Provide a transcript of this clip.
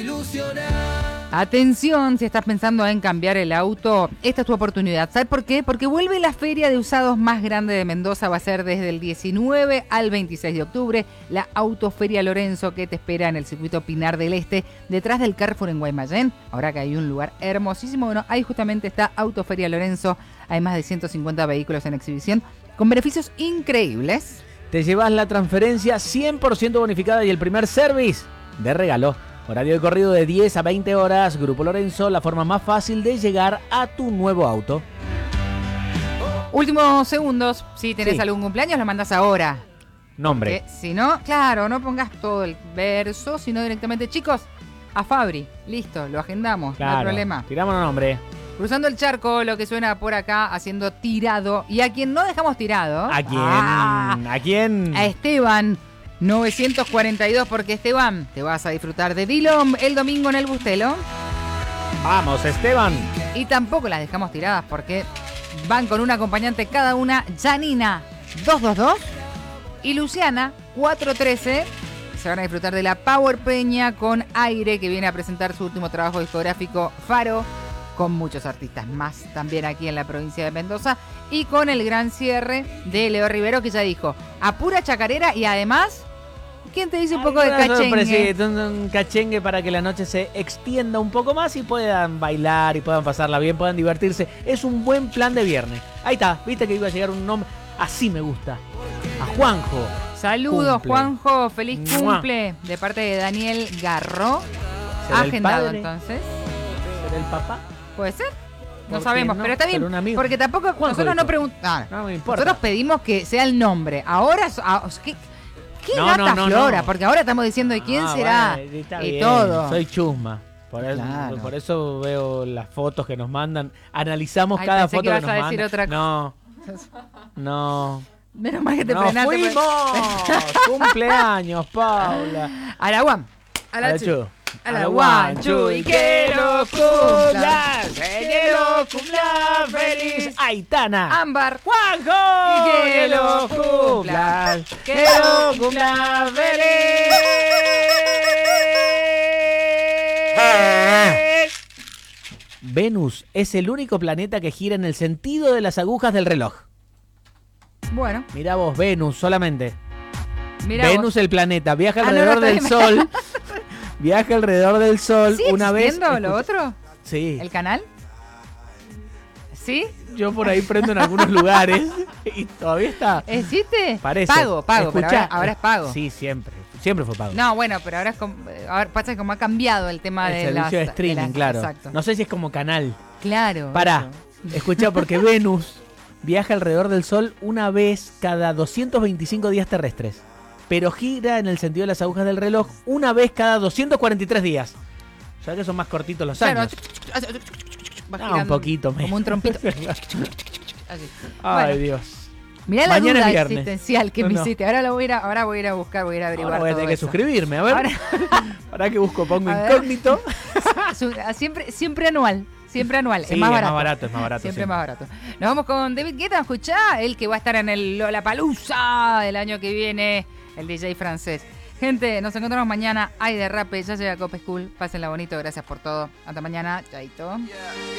Atención, si estás pensando en cambiar el auto, esta es tu oportunidad. ¿Sabes por qué? Porque vuelve la feria de usados más grande de Mendoza. Va a ser desde el 19 al 26 de octubre. La Autoferia Lorenzo, que te espera en el circuito Pinar del Este, detrás del Carrefour en Guaymallén. Ahora que hay un lugar hermosísimo, bueno, ahí justamente está Autoferia Lorenzo. Hay más de 150 vehículos en exhibición con beneficios increíbles. Te llevas la transferencia 100% bonificada y el primer service de regalo. Horario de corrido de 10 a 20 horas. Grupo Lorenzo, la forma más fácil de llegar a tu nuevo auto. Últimos segundos. Si tenés algún cumpleaños, lo mandás ahora. Nombre. Porque si no, claro, no pongas todo el verso, sino directamente, chicos, a Fabri. Listo, lo agendamos, Claro, no hay problema. tiramos un nombre. Cruzando el charco, lo que suena por acá, haciendo tirado. Y a quien no dejamos tirado. ¿A quién? ¿A quién? A Esteban 942, porque Esteban, te vas a disfrutar de Dillom el domingo en el Bustelo. Vamos, Esteban. Y tampoco las dejamos tiradas porque van con un acompañante cada una. Janina 222 y Luciana 413. Se van a disfrutar de la Power Peña con Aire, que viene a presentar su último trabajo discográfico Faro, con muchos artistas más también aquí en la provincia de Mendoza, y con el gran cierre de Leo Rivero, que ya dijo a pura chacarera y además, ¿quién te dice un poco de cachengue? Un cachengue para que la noche se extienda un poco más y puedan bailar y puedan pasarla bien, puedan divertirse. Es un buen plan de viernes. Ahí está, viste que iba a llegar un nombre. Así me gusta. A Juanjo. Saludos, Cumple. Juanjo, feliz ¡Mua! cumple de parte de Daniel Garro. ¿Será el Agendado padre? entonces. ¿Será el papá? ¿Puede ser? No ¿Por sabemos, qué no? pero está bien. ¿Será un amigo? Porque tampoco Juanjo nosotros no dijo. preguntamos. No me importa. Nosotros pedimos que sea el nombre. Ahora, ¿qué No, gata no, Flora? no. Porque ahora estamos diciendo de quién será Bueno, está y bien. todo. Soy chusma. Claro. Por eso veo las fotos que nos mandan. Analizamos Ay, cada pensé foto que que ibas nos a decir mandan. otra No. No. Menos mal que te ¡Nos frenaste. fuimos! ¡Cumpleaños, Paula! A la one. A la chu. A la one, two, y que lo cumpla. ¡Que lo cumpla feliz! ¡Aitana! Ámbar. ¡Juanjo! Y que lo cumpla. ¡Que lo cumpla feliz! Venus es el único planeta que gira en el sentido de las agujas del reloj. Bueno, Mirá vos, Venus solamente. mira Venus, el planeta, viaja Ah, no, alrededor no, del está Sol. Viaja alrededor del Sol ¿sigue una vez. existiendo lo otro? Sí. ¿El canal? ¿Sí? Yo por ahí prendo en algunos lugares y todavía está. ¿Existe? Parece. Pago, pero Escuchá, ahora es pago. Sí, siempre. Siempre fue pago. No, bueno, pero ahora es ahora pasa que como ha cambiado el tema el de servicio de streaming, claro. Exacto. No sé si es como canal. Claro. Pará, eso. escuchá, porque Venus viaja alrededor del Sol una vez cada 225 días terrestres, pero gira en el sentido de las agujas del reloj una vez cada 243 días. O sea que son más cortitos los Claro. años. Va Ah, un girando poquito como un trompito. Así. Ay, Bueno, Dios. mirá la Mañana duda es viernes. existencial que me No. hiciste. Ahora voy a ir a buscar, voy a ir a averiguar. Ahora voy a todo tener que eso. suscribirme, a ver. Ahora- ¿Para qué busco? Pongo A ver. incógnito. Siempre anual. Siempre anual. Sí, es más barato. es más barato. Siempre sí. más barato. Nos vamos con David Guetta, escuchá, el que va a estar en el Lollapalooza el año que viene, el DJ francés. Gente, nos encontramos mañana. Ay, derrape, ya llega Cop School. Pásenla bonito, gracias por todo. Hasta mañana, chaito.